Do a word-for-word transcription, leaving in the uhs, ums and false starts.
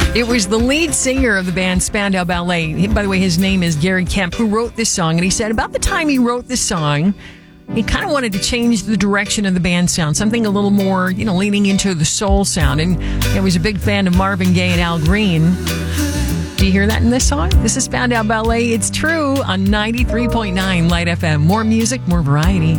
It was the lead singer of the band Spandau Ballet. By the way, his name is Gary Kemp, who wrote this song. And he said about the time he wrote this song, he kind of wanted to change the direction of the band sound, something a little more, you know, leaning into the soul sound. And he was a big fan of Marvin Gaye and Al Green. Do you hear that in this song? This is Spandau Ballet. It's true on ninety-three point nine Light F M. More music, more variety.